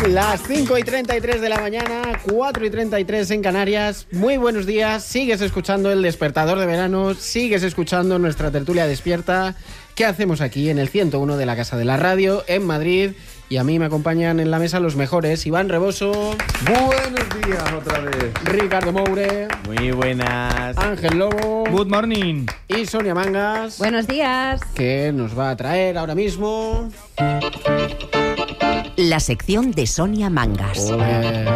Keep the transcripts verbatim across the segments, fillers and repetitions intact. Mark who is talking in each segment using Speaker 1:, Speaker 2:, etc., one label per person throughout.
Speaker 1: Las cinco y treinta y tres de la mañana, cuatro y treinta y tres en Canarias. Muy buenos días, sigues escuchando El Despertador de Verano, sigues escuchando nuestra tertulia despierta. ¿Qué hacemos aquí en el ciento uno de la Casa de la Radio, en Madrid? Y a mí me acompañan en la mesa los mejores: Iván Reboso.
Speaker 2: Buenos días otra vez.
Speaker 1: Ricardo Moure.
Speaker 3: Muy buenas.
Speaker 1: Ángel Lobo.
Speaker 4: Good morning.
Speaker 1: Y Sonia Mangas.
Speaker 5: Buenos días.
Speaker 1: Que nos va a traer ahora mismo
Speaker 6: la sección de Sonia Mangas.
Speaker 1: Olé.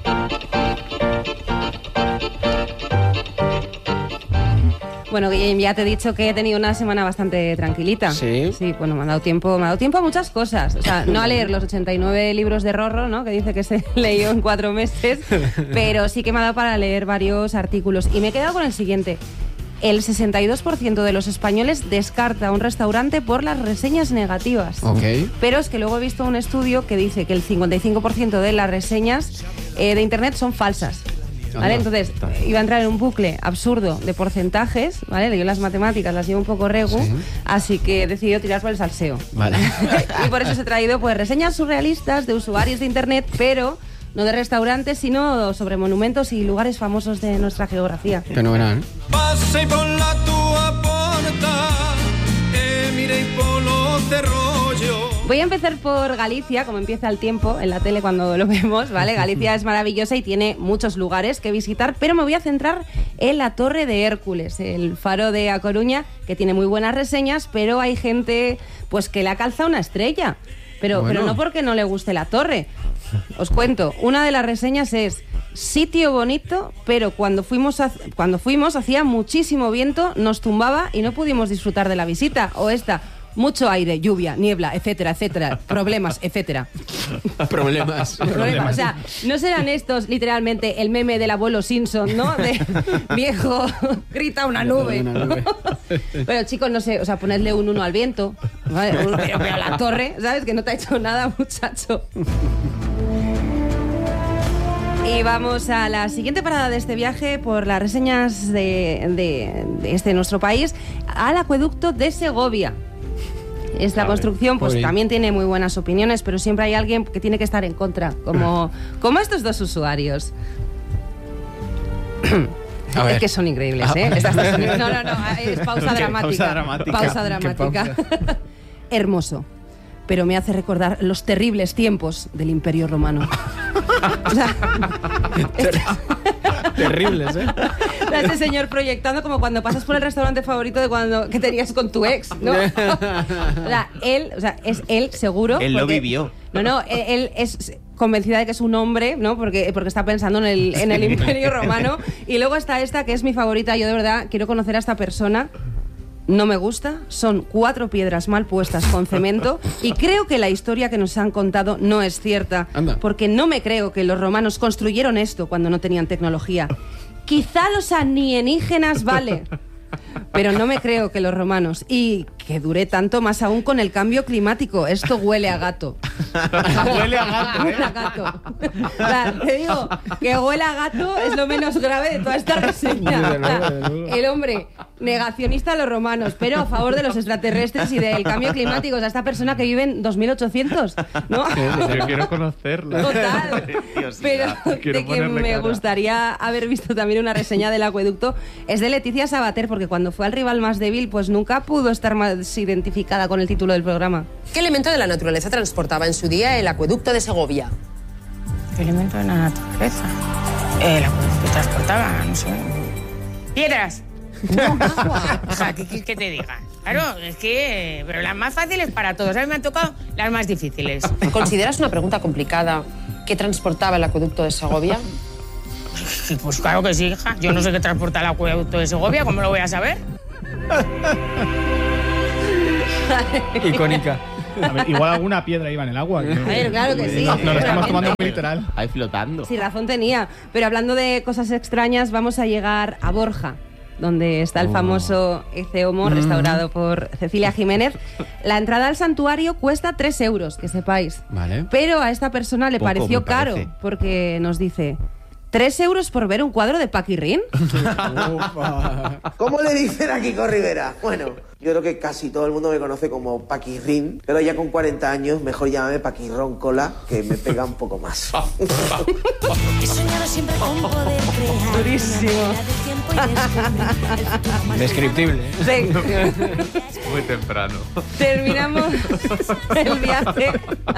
Speaker 5: Bueno, ya te he dicho que he tenido una semana bastante tranquilita.
Speaker 1: Sí.
Speaker 5: Sí, bueno, me ha dado tiempo, me ha dado tiempo a muchas cosas. O sea, no a leer los ochenta y nueve libros de Rorro, ¿no? Que dice que se leyó en cuatro meses, pero sí que me ha dado para leer varios artículos. Y me he quedado con el siguiente. El sesenta y dos por ciento de los españoles descarta un restaurante por las reseñas negativas.
Speaker 1: Ok.
Speaker 5: Pero es que luego he visto un estudio que dice que el cincuenta y cinco por ciento de las reseñas eh, de internet son falsas. ¿Vale? Entonces, iba a entrar en un bucle absurdo de porcentajes, ¿vale? Yo las matemáticas las llevo un poco regu, sí. Así que he decidido tirar por el salseo.
Speaker 1: Vale.
Speaker 5: Y por eso os he traído pues reseñas surrealistas de usuarios de internet, pero no de restaurantes, sino sobre monumentos y lugares famosos de nuestra geografía.
Speaker 1: Fenomenal.
Speaker 7: Pasei por la tua porta, e mirei polo cerrollo.
Speaker 5: Voy a empezar por Galicia, como empieza el tiempo en la tele cuando lo vemos, ¿vale? Galicia es maravillosa y tiene muchos lugares que visitar, pero me voy a centrar en la Torre de Hércules, el faro de A Coruña, que tiene muy buenas reseñas, pero hay gente pues que le ha calzado una estrella. Pero,
Speaker 1: bueno.
Speaker 5: pero no porque no le guste la torre. Os cuento, una de las reseñas es: sitio bonito, pero cuando fuimos, a, cuando fuimos hacía muchísimo viento, nos tumbaba y no pudimos disfrutar de la visita. O esta: mucho aire, lluvia, niebla, etcétera, etcétera, problemas, etcétera.
Speaker 1: Problemas.
Speaker 5: Problemas. O sea, no serán estos literalmente el meme del abuelo Simpson, ¿no? De viejo, grita una nube.
Speaker 1: Una nube.
Speaker 5: Pero chicos, no sé, o sea, ponerle un uno al viento, ¿vale? Uno, pero, pero la torre, ¿sabes? Que no te ha hecho nada, muchacho. Y vamos a la siguiente parada de este viaje por las reseñas de, de, de este nuestro país, al acueducto de Segovia. Esta
Speaker 1: Vale.
Speaker 5: construcción pues
Speaker 1: Muy bien.
Speaker 5: también tiene muy buenas opiniones, pero siempre hay alguien que tiene que estar en contra, como, como estos dos usuarios.
Speaker 1: A ver.
Speaker 5: Es que son increíbles, ¿eh? Estas dos son- no, no, no, es pausa dramática.
Speaker 4: Pausa dramática.
Speaker 5: Pausa
Speaker 1: ¿Qué
Speaker 5: dramática. Hermoso, pero me hace recordar los terribles tiempos del Imperio Romano. O sea, este,
Speaker 1: Terribles, ¿eh?
Speaker 5: este señor proyectando como cuando pasas por el restaurante favorito de cuando que tenías con tu ex, ¿no? O sea, él, o sea, es él seguro.
Speaker 3: Él lo
Speaker 5: porque-
Speaker 3: vivió.
Speaker 5: No, no, él, él es convencida de que es un hombre, ¿no? Porque, porque está pensando en el, en el Imperio Romano. Y luego está esta, que es mi favorita. Yo de verdad quiero conocer a esta persona. No me gusta, son cuatro piedras mal puestas con cemento y creo que la historia que nos han contado no es cierta.
Speaker 1: Anda.
Speaker 5: Porque no me creo que los romanos construyeron esto cuando no tenían tecnología. Quizá los alienígenas, vale, pero no me creo que los romanos. Y que dure tanto, más aún con el cambio climático. Esto huele a gato.
Speaker 4: Huele a gato, ¿eh?
Speaker 5: Huele a gato. O sea, te digo, que huele a gato es lo menos grave de toda esta reseña.
Speaker 1: Desde
Speaker 5: O
Speaker 1: luego,
Speaker 5: sea,
Speaker 1: desde luego.
Speaker 5: el hombre negacionista a los romanos, pero a favor de los extraterrestres y del cambio climático. O sea, esta persona que vive en dos mil ochocientos, ¿no?
Speaker 4: Yo quiero conocerla.
Speaker 5: Total.
Speaker 3: Preciosidad.
Speaker 5: Pero
Speaker 4: Quiero
Speaker 5: de que
Speaker 4: ponerle
Speaker 5: me
Speaker 4: cara.
Speaker 5: gustaría haber visto también una reseña del acueducto es de Leticia Sabater, porque cuando fue al rival más débil, pues nunca pudo estar más identificada con el título del programa.
Speaker 8: ¿Qué elemento de la naturaleza transportaba en su día el acueducto de Segovia?
Speaker 9: ¿Qué elemento de la naturaleza? El acueducto que transportaba, no sé. ¡Piedras! O sea, ¿qué quieres que te diga? Claro, es que... Pero las más fáciles para todos. A mí me han tocado las más difíciles.
Speaker 8: ¿Consideras una pregunta complicada qué transportaba el acueducto de Segovia?
Speaker 9: Pues claro que sí, hija. Yo no sé qué transporta el acueducto de Segovia, ¿cómo lo voy a saber?
Speaker 1: Icónica.
Speaker 4: A ver, igual alguna piedra iba en el agua. Que...
Speaker 5: A ver, claro que sí.
Speaker 4: No, no lo estamos
Speaker 5: seguramente.
Speaker 4: tomando muy literal.
Speaker 3: Ahí flotando.
Speaker 5: Sí, razón tenía. Pero hablando de cosas extrañas, vamos a llegar a Borja, donde está el
Speaker 3: Oh.
Speaker 5: famoso Ece Homo, restaurado por Cecilia Jiménez. La entrada al santuario cuesta tres euros, que sepáis.
Speaker 1: Vale.
Speaker 5: Pero a esta persona le
Speaker 3: Poco,
Speaker 5: pareció
Speaker 3: me
Speaker 5: caro,
Speaker 3: parece.
Speaker 5: porque nos dice... ¿Tres euros por ver un cuadro de Paquirrín?
Speaker 3: ¿Cómo le dicen a Kiko Rivera? Bueno, yo creo que casi todo el mundo me conoce como Paquirrín, pero ya con cuarenta años mejor llámame Paquirrón Cola, que me pega un poco más.
Speaker 10: He soñado siempre con poder crear.
Speaker 5: Durísimo.
Speaker 1: Descriptible.
Speaker 5: Sí.
Speaker 2: Muy temprano.
Speaker 5: Terminamos el viaje.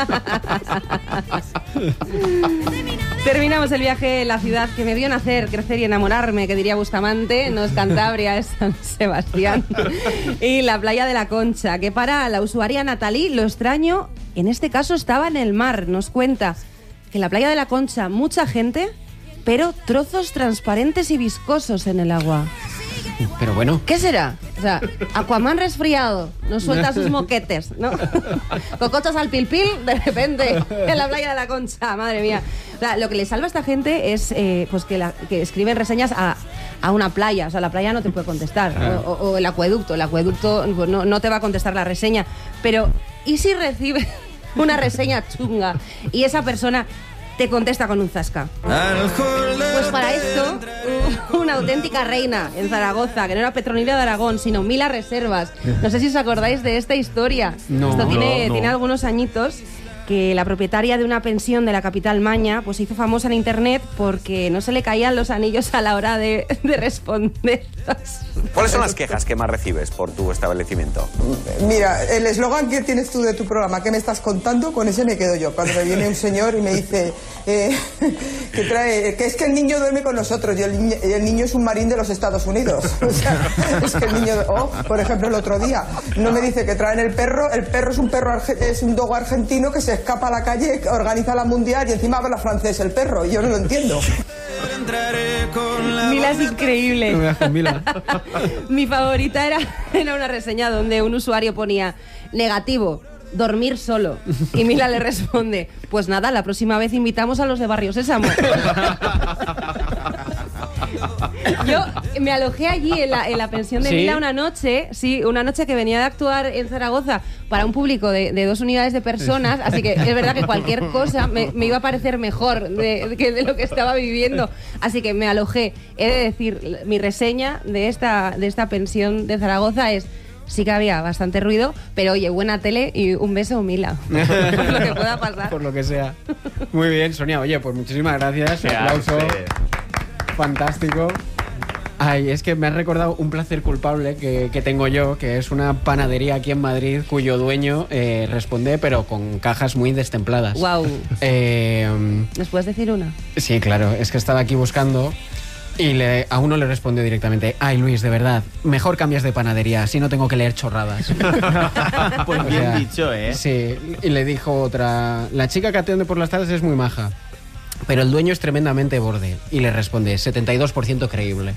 Speaker 5: Terminamos el viaje en la ciudad que me vio nacer, crecer y enamorarme, que diría Bustamante. No es Cantabria, es San Sebastián. Y la playa de la Concha, que para la usuaria Natalí, lo extraño, en este caso estaba en el mar. Nos cuenta que en la playa de la Concha mucha gente, pero trozos transparentes y viscosos en el agua.
Speaker 1: Pero bueno.
Speaker 5: ¿Qué será? O sea, Aquaman resfriado, nos suelta sus moquetes, ¿no? Cocochas al pilpil, de repente, en la playa de la Concha, madre mía. O sea, lo que le salva a esta gente es eh, pues que, la, que escriben reseñas a, a una playa. O sea, la playa no te puede contestar. O, o, o el acueducto. El acueducto pues, no, no te va a contestar la reseña. Pero, ¿y si recibe una reseña chunga y esa persona te contesta con un zasca? Pues para esto, una auténtica reina en Zaragoza, que no era Petronila de Aragón, sino Mila Reservas. No sé si os acordáis de esta historia.
Speaker 1: No,
Speaker 5: esto tiene,
Speaker 2: no, no.
Speaker 5: tiene algunos añitos, que la propietaria de una pensión de la capital maña pues se hizo famosa en internet porque no se le caían los anillos a la hora de, de responder.
Speaker 11: ¿Cuáles son las quejas que más recibes por tu establecimiento?
Speaker 12: Mira, el eslogan que tienes tú de tu programa, ¿qué me estás contando? Con ese me quedo yo. Cuando me viene un señor y me dice eh, que trae, que es que el niño duerme con nosotros y el, niño, el niño es un marín de los Estados Unidos. O sea, es que el niño, oh, por ejemplo, el otro día, no me dice que traen el perro, el perro es un perro arge, es un dogo argentino que se escapa a la calle, organiza la mundial y encima habla francés el perro, y yo no lo entiendo.
Speaker 5: Mila es increíble.
Speaker 1: No me hagas con Mila.
Speaker 5: Mi favorita era, era una reseña donde un usuario ponía negativo, dormir solo. Y Mila le responde, pues nada, la próxima vez invitamos a los de Barrio Sésamo. Yo me alojé allí en la, en la pensión de
Speaker 1: ¿Sí?
Speaker 5: Mila una noche, sí, una noche que venía de actuar en Zaragoza para un público de, de dos unidades de personas, así que es verdad que cualquier cosa me, me iba a parecer mejor de, de, de lo que estaba viviendo, así que me alojé. He de decir, mi reseña de esta, de esta pensión de Zaragoza es: sí que había bastante ruido, pero oye, buena tele y un beso, Mila. Por lo que pueda pasar.
Speaker 1: Por lo que sea. Muy bien, Sonia. Oye, pues muchísimas gracias. Un aplauso. Fantástico. Ay, es que me has recordado un placer culpable que, que tengo yo, que es una panadería aquí en Madrid cuyo dueño eh, responde, pero con cajas muy destempladas.
Speaker 5: Wow.
Speaker 1: Eh,
Speaker 5: ¿Nos puedes decir una?
Speaker 1: sí, claro. Es que estaba aquí buscando y le, a uno le respondió directamente: ay, Luis, de verdad, mejor cambias de panadería, así no tengo que leer chorradas.
Speaker 13: Pues
Speaker 1: O
Speaker 13: bien
Speaker 1: sea,
Speaker 13: dicho, ¿eh?
Speaker 1: Sí, y le dijo otra: la chica que atiende por las tardes es muy maja, pero el dueño es tremendamente borde. Y le responde: setenta y dos por ciento creíble.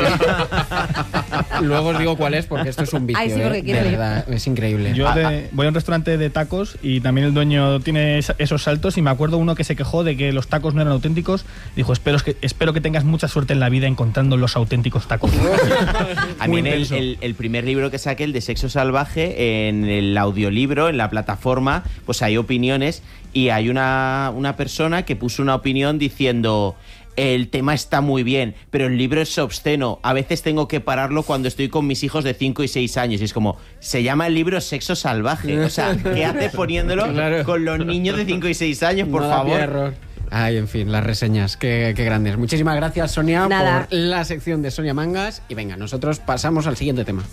Speaker 1: Luego os digo cuál es, porque esto es un vicio.
Speaker 5: Ay, sí, porque
Speaker 1: ¿eh?
Speaker 5: quiero
Speaker 1: De
Speaker 5: ir.
Speaker 1: verdad, es increíble.
Speaker 4: Yo
Speaker 1: Ah,
Speaker 4: de- voy a un restaurante de tacos y también el dueño tiene esa- esos saltos, y me acuerdo uno que se quejó de que los tacos no eran auténticos. Dijo: espero que, espero que tengas mucha suerte en la vida encontrando los auténticos tacos.
Speaker 13: A mí
Speaker 4: Muy
Speaker 13: en el,
Speaker 4: intenso.
Speaker 13: el- el primer libro que saqué, el de Sexo Salvaje, en el audiolibro, en la plataforma, pues hay opiniones, y hay una, una persona que puso una opinión diciendo: el tema está muy bien, pero el libro es obsceno. A veces tengo que pararlo cuando estoy con mis hijos de cinco y seis años. Y es como, se llama el libro Sexo Salvaje. O sea, ¿qué hace poniéndolo
Speaker 1: Claro.
Speaker 13: con los niños de cinco y seis años, por
Speaker 1: no da pie a
Speaker 13: favor?
Speaker 1: error. Ay, en fin, las reseñas, qué, qué grandes. Muchísimas gracias, Sonia,
Speaker 5: Nada.
Speaker 1: por la sección de Sonia Mangas. Y venga, nosotros pasamos al siguiente tema.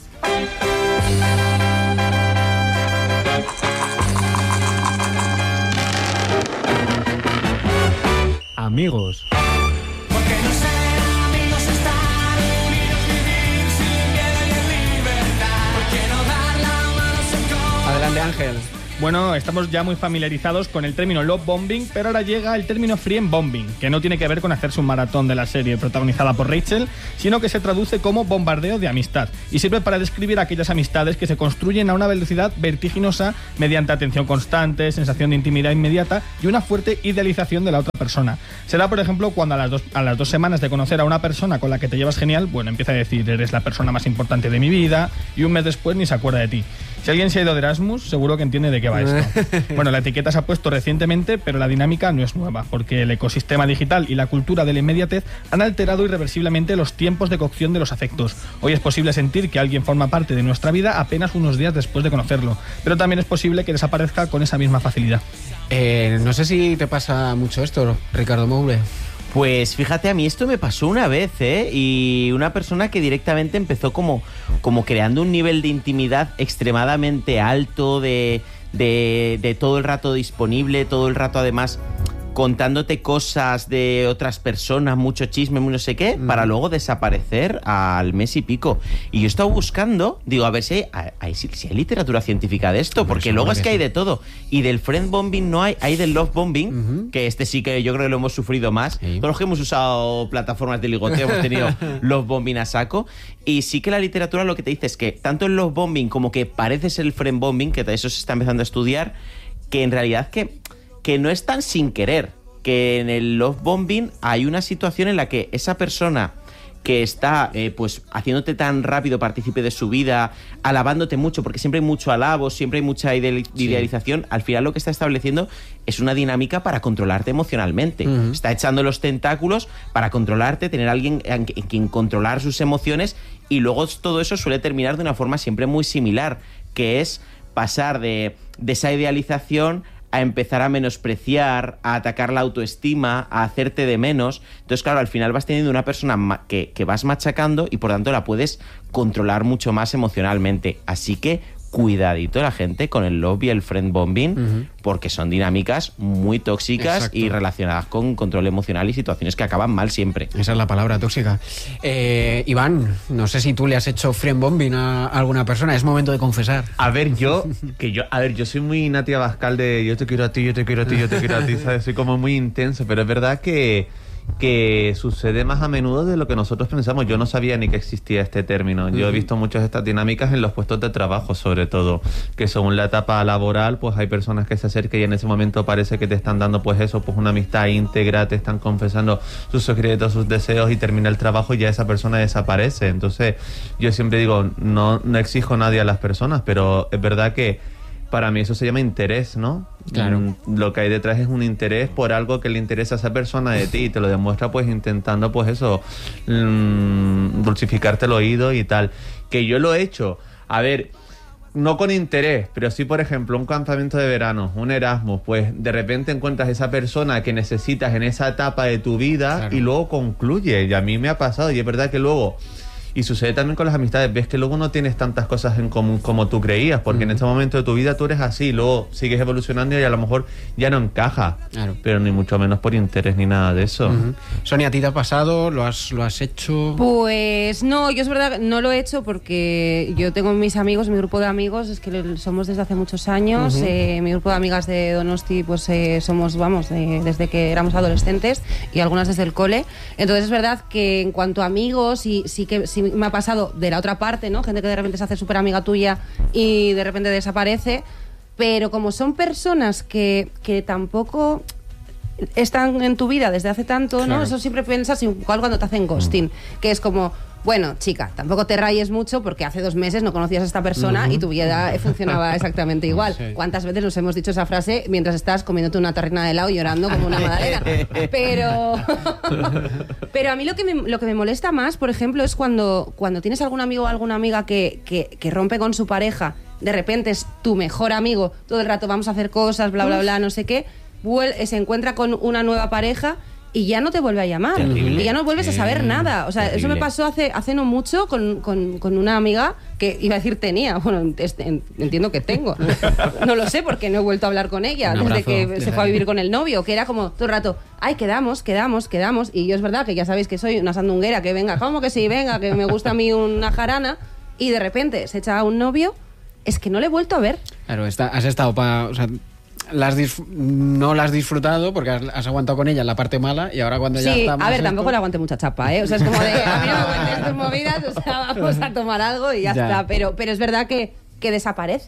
Speaker 4: Amigos.
Speaker 7: Porque no ser amigos estar unidos, vivir sin miedo y en libertad. Porque no dar la mano se come.
Speaker 1: Adelante, Ángel.
Speaker 4: Bueno, estamos ya muy familiarizados con el término love bombing, pero ahora llega el término friend bombing, que no tiene que ver con hacerse un maratón de la serie protagonizada por Rachel, sino que se traduce como bombardeo de amistad y sirve para describir aquellas amistades que se construyen a una velocidad vertiginosa mediante atención constante, sensación de intimidad inmediata y una fuerte idealización de la otra persona. Se da, por ejemplo, cuando a las dos, a las dos semanas de conocer a una persona con la que te llevas genial, bueno, empieza a decir: eres la persona más importante de mi vida, y un mes después ni se acuerda de ti. Si alguien se ha ido de Erasmus, seguro que entiende de qué va esto. Bueno, la etiqueta se ha puesto recientemente, pero la dinámica no es nueva, porque el ecosistema digital y la cultura de la inmediatez han alterado irreversiblemente los tiempos de cocción de los afectos. Hoy es posible sentir que alguien forma parte de nuestra vida apenas unos días después de conocerlo, pero también es posible que desaparezca con esa misma facilidad.
Speaker 1: Eh, no sé si te pasa mucho esto, Ricardo Moure.
Speaker 13: Pues fíjate, a mí esto me pasó una vez, ¿eh? Y una persona que directamente empezó como, como creando un nivel de intimidad extremadamente alto, de, de, de todo el rato disponible, todo el rato además contándote cosas de otras personas, mucho chisme, muy no sé qué, mm. para luego desaparecer al mes y pico. Y yo he estado buscando, digo, a ver si hay, hay, si hay literatura científica de esto, porque Eso luego es que hay de todo. Y del friend bombing no hay, hay del love bombing, uh-huh. que este sí que yo creo que lo hemos sufrido más. Sí. Todos los que hemos usado plataformas de ligoteo hemos tenido love bombing a saco. Y sí que la literatura lo que te dice es que tanto el love bombing como que parece ser el friend bombing, que eso se está empezando a estudiar, que en realidad que... que no es tan sin querer, que en el love bombing hay una situación en la que esa persona que está eh, pues haciéndote tan rápido partícipe de su vida, alabándote mucho, porque siempre hay mucho alabo, siempre hay mucha ide- idealización, sí. Al final lo que está estableciendo es una dinámica para controlarte emocionalmente. Uh-huh. Está echando los tentáculos para controlarte, tener a alguien en, en quien controlar sus emociones, y luego todo eso suele terminar de una forma siempre muy similar, que es pasar de, de esa idealización a empezar a menospreciar, a atacar la autoestima, a hacerte de menos. Entonces, claro, al final vas teniendo una persona ma- que, que vas machacando y por tanto la puedes controlar mucho más emocionalmente. Así que cuidadito la gente con el love y el friend bombing, uh-huh. porque son dinámicas muy tóxicas. Exacto. Y relacionadas con control emocional y situaciones que acaban mal siempre.
Speaker 1: Esa es la palabra, tóxica. Eh, Iván, no sé si tú le has hecho friend bombing a alguna persona, es momento de confesar.
Speaker 2: A ver, yo, que yo, a ver, yo soy muy Nati Abascal de yo te quiero a ti, yo te quiero a ti, yo te quiero a ti, ¿sabes? Soy como muy intenso, pero es verdad que que sucede más a menudo de lo que nosotros pensamos. Yo no sabía ni que existía este término. Yo he visto muchas de estas dinámicas en los puestos de trabajo, sobre todo, que según la etapa laboral, pues hay personas que se acercan y en ese momento parece que te están dando pues eso, pues una amistad íntegra, te están confesando sus secretos, sus deseos, y termina el trabajo y ya esa persona desaparece. Entonces yo siempre digo, no, no exijo a nadie a las personas, pero es verdad que para mí eso se llama interés, ¿no?
Speaker 1: Claro.
Speaker 2: Mm, lo que hay detrás es un interés por algo que le interesa a esa persona de ti, y te lo demuestra pues intentando pues eso, mmm, dulcificarte el oído y tal. Que yo lo he hecho, a ver, no con interés, pero sí, por ejemplo, un campamento de verano, un Erasmus, pues de repente encuentras esa persona que necesitas en esa etapa de tu vida, claro. Y luego concluye, y a mí me ha pasado, y es verdad que luego... Y sucede también con las amistades, ves que luego no tienes tantas cosas en común como tú creías, porque uh-huh. en este momento de tu vida tú eres así, luego sigues evolucionando y a lo mejor ya no encaja, claro. Pero ni mucho menos por interés ni nada de eso.
Speaker 1: Uh-huh. Sonia, ¿a ti te ha pasado? ¿Lo has, lo has hecho?
Speaker 5: Pues no, yo es verdad no lo he hecho porque yo tengo mis amigos, mi grupo de amigos, es que somos desde hace muchos años, uh-huh. eh, mi grupo de amigas de Donosti, pues eh, somos, vamos, eh, desde que éramos adolescentes y algunas desde el cole. Entonces es verdad que en cuanto a amigos, sí, sí que... Sí, me ha pasado de la otra parte, ¿no? Gente que de repente se hace súper amiga tuya y de repente desaparece, pero como son personas que, que tampoco están en tu vida desde hace tanto, ¿no? Claro. Eso siempre piensas igual cuando te hacen ghosting, mm. que es como, bueno, chica, tampoco te rayes mucho porque hace dos meses no conocías a esta persona uh-huh. y tu vida funcionaba exactamente igual. Sí. ¿Cuántas veces nos hemos dicho esa frase mientras estás comiéndote una tarrina de helado y llorando como una madalena? Pero pero a mí lo que me, lo que me molesta más, por ejemplo, es cuando, cuando tienes algún amigo o alguna amiga que, que, que rompe con su pareja, de repente es tu mejor amigo, todo el rato vamos a hacer cosas, bla, bla, bla, no sé qué, vuel- se encuentra con una nueva pareja y ya no te vuelve a llamar. Terrible. Y ya no vuelves a saber nada. O sea, terrible. Eso me pasó hace, hace no mucho con, con, con una amiga que iba a decir tenía. Bueno, este, entiendo que tengo. No lo sé porque no he vuelto a hablar con ella un desde que se fue a vivir con el novio, que era como todo el rato, ay, quedamos, quedamos, quedamos. Y yo es verdad que ya sabéis que soy una sandunguera, que venga, ¿cómo que sí? Venga, que me gusta a mí una jarana. Y de repente se echa a un novio, es que no le he vuelto a ver.
Speaker 1: Claro, está, has estado para... O sea, la has disf- no la has disfrutado porque has, has aguantado con ella en la parte mala y ahora cuando
Speaker 5: sí,
Speaker 1: ya está
Speaker 5: a ver, esto... tampoco le aguante mucha chapa, ¿eh? O sea, es como de, a mí no me cuentes tus movidas, o sea, vamos a tomar algo y ya, ya. está. Pero, pero es verdad que, que desaparecen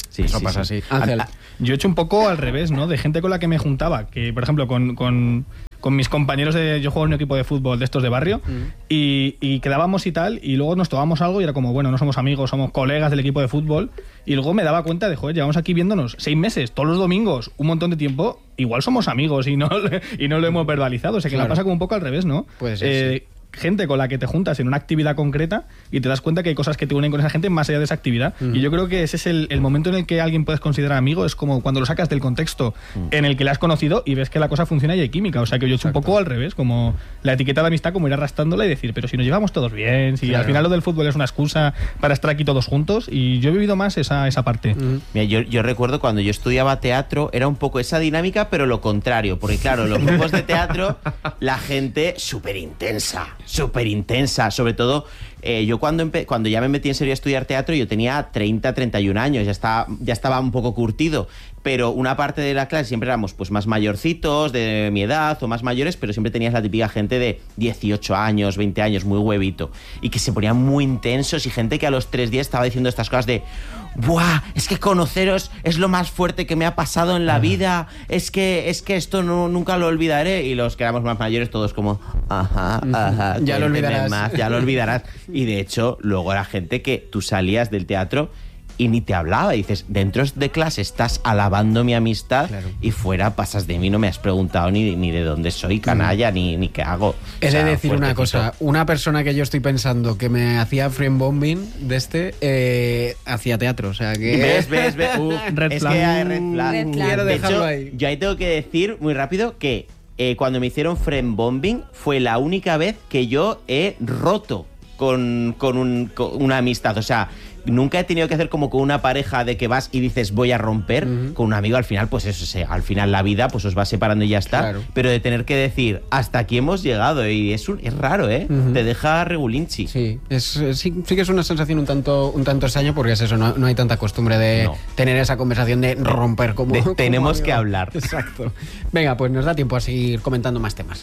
Speaker 13: Sí,
Speaker 1: Eso
Speaker 13: sí,
Speaker 1: pasa
Speaker 13: sí.
Speaker 1: así. Ángel.
Speaker 4: Yo he hecho un poco al revés, ¿no? De gente con la que me juntaba, que por ejemplo con, con, con mis compañeros de... Yo juego en un equipo de fútbol de estos de barrio
Speaker 1: Mm.
Speaker 4: y, y quedábamos y tal, y luego nos tomábamos algo y era como, bueno, no somos amigos, somos colegas del equipo de fútbol, y luego me daba cuenta de, joder, llevamos aquí viéndonos seis meses, todos los domingos, un montón de tiempo, igual somos amigos y no, y no lo hemos verbalizado, o sea que
Speaker 1: Claro.
Speaker 4: me pasa como un poco al revés, ¿no?
Speaker 1: Puede ser,
Speaker 4: Eh, gente con la que te juntas en una actividad concreta y te das cuenta que hay cosas que te unen con esa gente más allá de esa actividad.
Speaker 1: Ujú.
Speaker 4: Y yo creo que ese es el, el momento en el que alguien puedes considerar amigo, es como cuando lo sacas del contexto en el que le has conocido y ves que la cosa funciona y hay química. O sea que yo he hecho un poco al revés, como la etiqueta de amistad, como ir arrastrándola y decir, pero si nos llevamos todos bien, si
Speaker 1: Claro.
Speaker 4: al final lo del fútbol es una excusa para estar aquí todos juntos, y yo he vivido más esa, esa parte.
Speaker 13: Mira, yo, yo recuerdo cuando yo estudiaba teatro, era un poco esa dinámica, pero lo contrario. Porque claro, en los grupos de teatro, la gente súper intensa, súper intensa. Sobre todo, eh, yo cuando, empe- cuando ya me metí en serio a estudiar teatro, yo tenía treinta, treinta y un años, ya estaba, ya estaba un poco curtido. Pero una parte de la clase siempre éramos pues más mayorcitos, de mi edad o más mayores, pero siempre tenías la típica gente de dieciocho años, veinte años, muy huevito. Y que se ponían muy intensos, y gente que a los tres días estaba diciendo estas cosas de ¡buah! Es que conoceros es lo más fuerte que me ha pasado en la vida. Es que, es que esto no, nunca lo olvidaré. Y los que éramos más mayores, todos como, ajá, ajá.
Speaker 1: Ya lo
Speaker 13: cuénteme
Speaker 1: olvidarás.
Speaker 13: más, ya lo olvidarás. Y de hecho, luego era gente que tú salías del teatro y ni te hablaba. Y dices, dentro de clase estás alabando mi amistad,
Speaker 1: Claro.
Speaker 13: y fuera pasas de mí, no me has preguntado ni, ni de dónde soy, canalla, ni, ni qué hago.
Speaker 1: He
Speaker 13: O sea,
Speaker 1: de decir una
Speaker 13: fuertecito.
Speaker 1: cosa, una persona que yo estoy pensando que me hacía friend bombing de este, eh, hacía teatro, o sea que...
Speaker 13: ¿Ves, ves, ves? Uf,
Speaker 4: Red
Speaker 13: es
Speaker 4: flag.
Speaker 13: que hay red flag.
Speaker 5: Red flag.
Speaker 1: Quiero
Speaker 13: De
Speaker 1: dejarlo
Speaker 13: hecho,
Speaker 1: ahí.
Speaker 13: yo ahí tengo que decir muy rápido que eh, cuando me hicieron friend bombing fue la única vez que yo he roto con, con, un- con una amistad. O sea, nunca he tenido que hacer como con una pareja de que vas y dices voy a romper. Con un amigo al final, pues eso, se- al final la vida pues os va separando y ya está.
Speaker 1: Claro.
Speaker 13: Pero de tener que decir hasta aquí hemos llegado, y es, un- es raro, ¿eh?
Speaker 1: Ujú.
Speaker 13: Te deja regulinchi.
Speaker 1: Sí, es, es- sí, sí que es una sensación un tanto, un tanto extraña, porque es eso, no, no hay tanta costumbre de
Speaker 13: No.
Speaker 1: tener esa conversación de romper como...
Speaker 13: De-
Speaker 1: como
Speaker 13: tenemos
Speaker 1: amigo.
Speaker 13: que hablar.
Speaker 1: Exacto. Venga, pues nos da tiempo a seguir comentando más temas.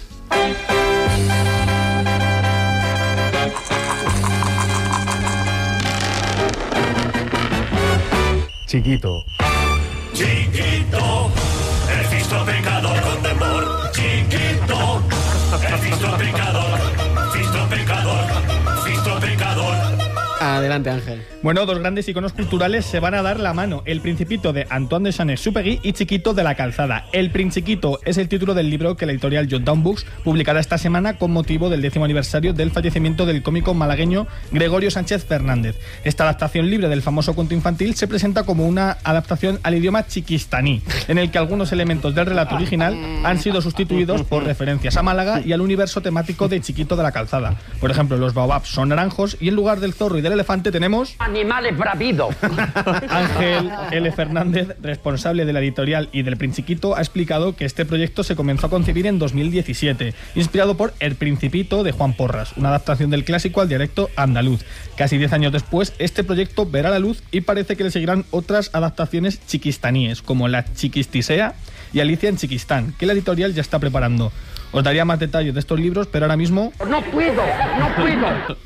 Speaker 4: Chiquito.
Speaker 7: Chiquito, he visto pecador con temor. Chiquito, he visto pecador, visto pecador, visto pecador.
Speaker 1: Adelante, Ángel.
Speaker 4: Bueno, dos grandes iconos culturales se van a dar la mano. El Principito de Antoine de Saint-Exupéry y Chiquito de la Calzada. El Principito es el título del libro que la editorial Jotdown Books publicará esta semana con motivo del décimo aniversario del fallecimiento del cómico malagueño Gregorio Sánchez Fernández. Esta adaptación libre del famoso cuento infantil se presenta como una adaptación al idioma chiquistaní, en el que algunos elementos del relato original han sido sustituidos por referencias a Málaga y al universo temático de Chiquito de la Calzada. Por ejemplo, los baobabs son naranjos y en lugar del zorro y del elefante tenemos...
Speaker 14: Animales bravidos.
Speaker 4: Ángel L. Fernández, responsable de la editorial y del Principito, ha explicado que este proyecto se comenzó a concebir en dos mil diecisiete, inspirado por El Principito de Juan Porras, una adaptación del clásico al dialecto andaluz. Casi diez años después, este proyecto verá la luz y parece que le seguirán otras adaptaciones chiquistaníes, como La Chiquistisea y Alicia en Chiquistán, que la editorial ya está preparando. Os daría más detalles de estos libros, pero ahora mismo...
Speaker 14: No puedo, no puedo.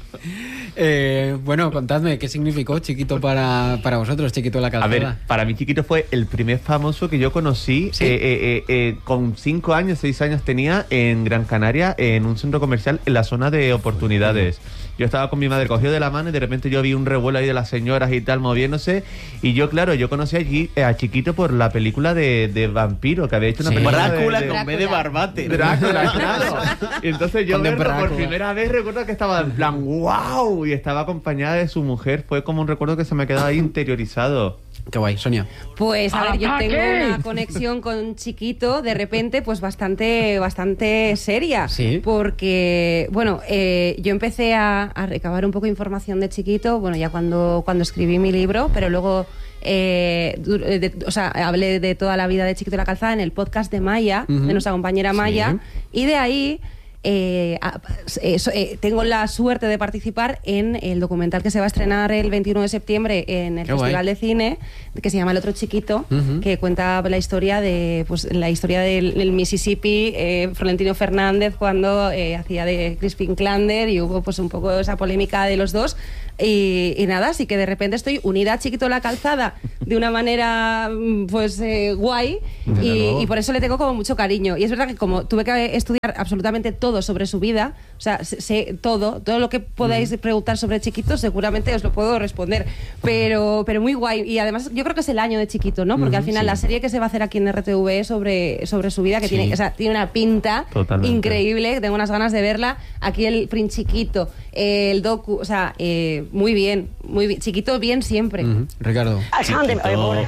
Speaker 1: Eh, bueno, contadme, ¿qué significó Chiquito para, para vosotros, Chiquito de la
Speaker 2: A
Speaker 1: Calzada?
Speaker 2: ver, para mí Chiquito fue el primer famoso que yo conocí.
Speaker 1: Sí.
Speaker 2: eh, eh, eh, eh, con cinco años, seis años tenía en Gran Canaria, en un centro comercial en la zona de oportunidades. Yo estaba con mi madre cogido de la mano y de repente yo vi un revuelo ahí de las señoras y tal moviéndose. Y yo, claro, yo conocí allí a Chiquito por la película de, de vampiro, que había hecho una
Speaker 1: Sí.
Speaker 2: película de-
Speaker 13: Drácula
Speaker 2: de,
Speaker 13: con B de Barbate.
Speaker 2: Drácula, claro. Y entonces yo
Speaker 1: Con de
Speaker 2: verlo por
Speaker 1: Drácula.
Speaker 2: primera vez recuerdo que estaba en plan wow, y estaba acompañada de su mujer. Fue como un recuerdo que se me quedó ahí interiorizado.
Speaker 1: Qué guay, Sonia.
Speaker 5: Pues a ver, yo
Speaker 14: ¡Ataque!
Speaker 5: tengo una conexión con Chiquito, de repente, pues bastante, bastante seria.
Speaker 1: Sí.
Speaker 5: Porque, bueno, eh, yo empecé a, a recabar un poco de información de Chiquito, bueno, ya cuando, cuando escribí mi libro, pero luego, eh, du- eh, de- o sea, hablé de toda la vida de Chiquito de la Calzada en el podcast de Maya,
Speaker 1: Ujú.
Speaker 5: de nuestra compañera Maya, y de ahí... eh, a- eh, so- eh, tengo la suerte de participar en el documental que se va a estrenar el veintiuno de septiembre en el
Speaker 1: Qué
Speaker 5: Festival
Speaker 1: guay.
Speaker 5: de Cine, que se llama El Otro Chiquito,
Speaker 1: Ujú.
Speaker 5: que cuenta la historia de pues la historia del, del Mississippi, eh, Florentino Fernández cuando eh, hacía de Crispin Klander, y hubo pues un poco esa polémica de los dos. Y, y nada, así que de repente estoy unida a Chiquito la Calzada de una manera mm, pues eh, guay,
Speaker 1: Desde
Speaker 5: y,
Speaker 1: luego.
Speaker 5: y por eso le tengo como mucho cariño. Y es verdad que como tuve que estudiar absolutamente todo sobre su vida, o sea, sé, sé todo, todo lo que podáis preguntar sobre Chiquito seguramente os lo puedo responder, pero, pero muy guay. Y además yo creo que es el año de Chiquito, ¿no? Porque al final
Speaker 2: sí.
Speaker 5: la serie que se va a hacer aquí en R T V sobre, sobre su vida, que
Speaker 1: Sí.
Speaker 5: tiene, o sea, tiene una pinta
Speaker 2: Totalmente.
Speaker 5: increíble, que tengo unas ganas de verla. Aquí el Prince Chiquito, eh, el docu, o sea, eh, muy bien, muy bien. Chiquito bien siempre.
Speaker 1: Ujú. Ricardo.
Speaker 13: Chiquito.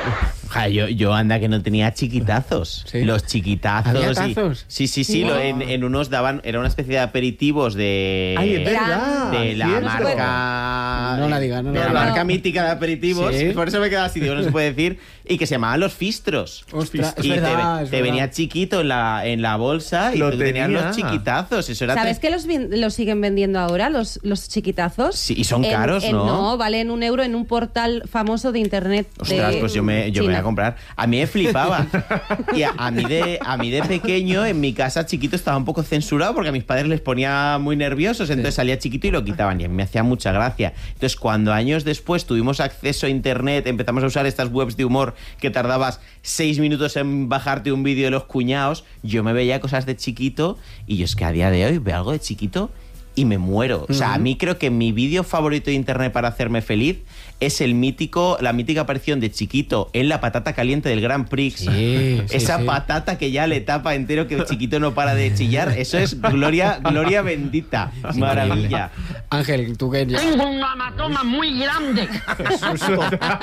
Speaker 13: Ja, yo, yo anda que no tenía chiquitazos.
Speaker 1: Sí.
Speaker 13: Los chiquitazos.
Speaker 1: ¿Había
Speaker 13: y-
Speaker 1: tazos?
Speaker 13: sí, sí, sí. Lo, en, en unos daban, era una especie de aperitivos de.
Speaker 2: Ay, es
Speaker 5: Era-
Speaker 2: verdad.
Speaker 13: de la
Speaker 2: cierto.
Speaker 13: marca.
Speaker 1: No la diga, no
Speaker 13: de
Speaker 1: la
Speaker 13: la
Speaker 1: diga.
Speaker 13: marca mítica de aperitivos.
Speaker 1: Sí.
Speaker 13: Por eso me quedaba así, digo, no se puede decir. Y que se llamaban los fistros.
Speaker 1: Ostras, es
Speaker 13: y te,
Speaker 1: verdad, es
Speaker 13: te
Speaker 1: verdad.
Speaker 13: venía chiquito en la, en la bolsa y
Speaker 2: Lo
Speaker 13: tú tenías
Speaker 2: tenía.
Speaker 13: los chiquitazos. Eso era
Speaker 5: ¿Sabes
Speaker 13: tre-
Speaker 5: que los, vin- los siguen vendiendo ahora, los, los chiquitazos?
Speaker 13: Sí, y son
Speaker 5: En-
Speaker 13: caros,
Speaker 5: en-
Speaker 13: ¿no?
Speaker 5: No, valen un euro en un portal famoso de internet.
Speaker 13: Ostras,
Speaker 5: de
Speaker 13: pues yo me, yo me voy a
Speaker 5: China.
Speaker 13: comprar. A mí me flipaba. Y a, a mí de, a mí de pequeño, en mi casa Chiquito estaba un poco censurado porque a mis padres les ponía muy nerviosos, entonces salía Chiquito y lo quitaban y a mí me hacía mucha gracia. Entonces cuando años después tuvimos acceso a internet, empezamos a usar estas webs de humor que tardabas seis minutos en bajarte un vídeo de los cuñados, yo me veía cosas de Chiquito y yo es que a día de hoy veo algo de Chiquito y me muero. O sea, a mí creo que mi vídeo favorito de internet para hacerme feliz es el mítico, la mítica aparición de Chiquito en la patata caliente del Grand Prix.
Speaker 1: Sí, sí,
Speaker 13: Esa
Speaker 1: sí.
Speaker 13: patata que ya le tapa entero, que el Chiquito no para de chillar. Eso es gloria, gloria bendita. Maravilla.
Speaker 1: Ángel, tú que ya...
Speaker 14: Tengo un hematoma muy grande.
Speaker 1: Qué susto.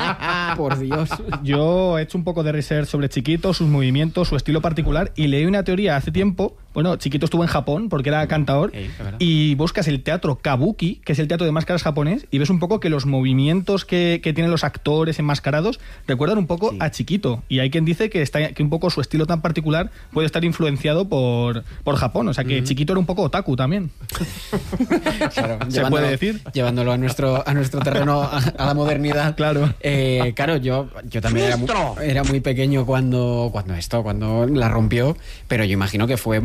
Speaker 1: Por Dios.
Speaker 4: Yo he hecho un poco de research sobre Chiquito, sus movimientos, su estilo particular, y leí una teoría hace tiempo. Bueno, Chiquito estuvo en Japón porque era cantador,
Speaker 1: Ey, es verdad.
Speaker 4: y buscas el teatro kabuki, que es el teatro de máscaras japonés, y ves un poco que los movimientos que, que tienen los actores enmascarados recuerdan un poco a Chiquito. Y hay quien dice que, está, que un poco su estilo tan particular puede estar influenciado por, por Japón. O sea que Chiquito era un poco otaku también.
Speaker 1: Claro,
Speaker 4: ¿Se
Speaker 1: llevándolo-
Speaker 4: puede decir?
Speaker 1: Llevándolo a nuestro, a nuestro terreno, a, a la modernidad.
Speaker 4: Claro.
Speaker 1: Eh, claro, yo, yo también era muy, era muy pequeño cuando, cuando esto, cuando la rompió, pero yo imagino que fue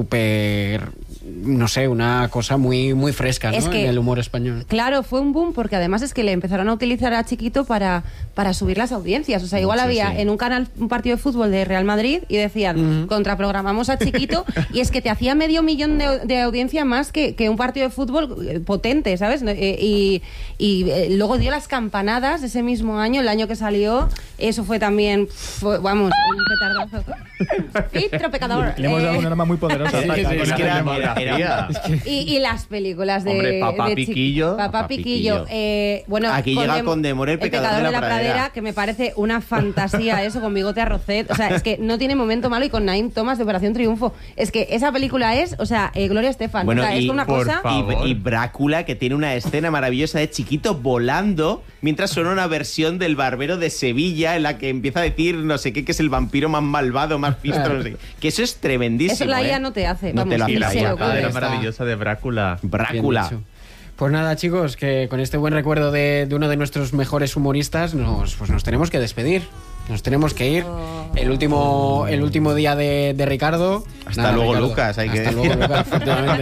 Speaker 1: súper, no sé, una cosa muy, muy fresca, ¿no?
Speaker 5: Es que-
Speaker 1: en el humor español.
Speaker 5: Claro, fue un boom porque además es que le empezaron a utilizar a Chiquito para, para subir las audiencias. O sea, igual
Speaker 1: Sí,
Speaker 5: había
Speaker 1: sí.
Speaker 5: en un canal un partido de fútbol de Real Madrid y decían, contraprogramamos a Chiquito, y es que te hacía medio millón de, de audiencia más que, que un partido de fútbol eh, potente, ¿sabes? Eh, y y eh, luego dio las campanadas ese mismo año, el año que salió. Eso fue también, fue, vamos, un petardazo. Filtro pecador.
Speaker 4: Le hemos dado
Speaker 5: Eh,
Speaker 4: un arma muy poderosa.
Speaker 1: Sí, sí,
Speaker 4: Taca,
Speaker 1: sí,
Speaker 4: con
Speaker 1: es
Speaker 4: la
Speaker 1: que era-
Speaker 4: demografía.
Speaker 13: era-
Speaker 5: Y, y las películas de,
Speaker 2: Hombre, Papá
Speaker 5: de Chi-
Speaker 2: Piquillo.
Speaker 5: Papá
Speaker 13: Papá
Speaker 5: Piquillo.
Speaker 13: Piquillo.
Speaker 5: Eh, bueno,
Speaker 13: Aquí llega Condemore, el pecador
Speaker 5: de la pradera, que me parece una fantasía eso, con Bigote Arrocet. O sea, es que no tiene momento malo, y con Naim Thomas de Operación Triunfo. Es que esa película es, o sea, eh, Gloria Estefan.
Speaker 13: Bueno,
Speaker 5: o sea, es
Speaker 13: y,
Speaker 5: una
Speaker 2: por
Speaker 5: cosa...
Speaker 2: favor.
Speaker 13: y, y Brácula, que tiene una escena maravillosa de Chiquito volando mientras suena una versión del Barbero de Sevilla en la que empieza a decir no sé qué, que es el vampiro más malvado, más fistro, no sé qué. Que eso es tremendísimo.
Speaker 5: Eso la I A
Speaker 13: ¿eh?
Speaker 5: no te hace,
Speaker 13: No te
Speaker 5: vamos,
Speaker 13: lo
Speaker 2: Y
Speaker 13: hace
Speaker 2: la
Speaker 13: la
Speaker 5: se
Speaker 13: I A.
Speaker 5: lo ocurre.
Speaker 2: guapadera
Speaker 1: Está.
Speaker 2: maravillosa de Brácula.
Speaker 1: Bien
Speaker 13: Brácula.
Speaker 1: dicho. Pues nada, chicos, que con este buen recuerdo de, de uno de nuestros mejores humoristas nos, pues nos tenemos que despedir. Nos tenemos que ir. El último, el último día de, de Ricardo.
Speaker 13: Hasta luego, Lucas, hay que
Speaker 1: Hasta
Speaker 13: decir.
Speaker 1: luego, Lucas, efectivamente.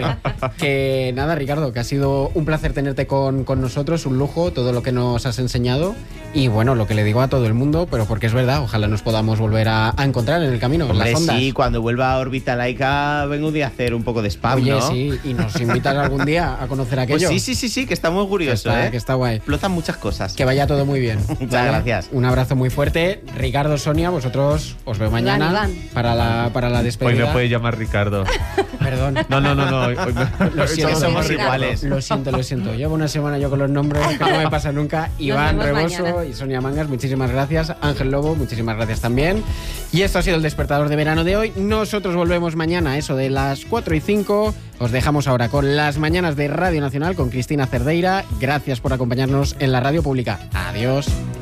Speaker 1: Que nada, Ricardo, que ha sido un placer tenerte con, con nosotros, un lujo, todo lo que nos has enseñado. Y bueno, lo que le digo a todo el mundo, pero porque es verdad, ojalá nos podamos volver a, a encontrar en el camino, en
Speaker 13: Hombre,
Speaker 1: las ondas.
Speaker 13: sí, cuando vuelva a órbita laica vengo un día a hacer un poco de spam,
Speaker 1: Oye,
Speaker 13: ¿no?
Speaker 1: sí, y nos invitas algún día a conocer
Speaker 13: Pues
Speaker 1: aquello.
Speaker 13: sí, sí, sí, sí, que está muy curioso,
Speaker 1: Que está-
Speaker 13: ¿eh?
Speaker 1: que está guay.
Speaker 13: Explotan muchas cosas.
Speaker 1: Que vaya todo muy bien.
Speaker 13: Muchas gracias.
Speaker 1: Un abrazo muy fuerte. Ricardo, Sonia, vosotros os veo mañana
Speaker 5: Iván.
Speaker 1: para la, para la
Speaker 2: Hoy
Speaker 1: despedida.
Speaker 2: me puedes llamar Ricardo.
Speaker 1: Perdón.
Speaker 2: No, no, no, no. Hoy, hoy me-
Speaker 1: Lo
Speaker 2: hoy
Speaker 1: siento,
Speaker 2: somos
Speaker 5: Ricardo.
Speaker 2: iguales.
Speaker 1: Lo siento, lo siento. Llevo una semana yo con los nombres, que no me pasa nunca. Iván
Speaker 5: vemos
Speaker 1: Reboso
Speaker 5: mañana.
Speaker 1: y Sonia Mangas, muchísimas gracias. Ángel Lobo, muchísimas gracias también. Y esto ha sido el despertador de verano de hoy. Nosotros volvemos mañana a eso de las cuatro y cinco. Os dejamos ahora con las mañanas de Radio Nacional con Cristina Cerdeira. Gracias por acompañarnos en la radio pública. Adiós.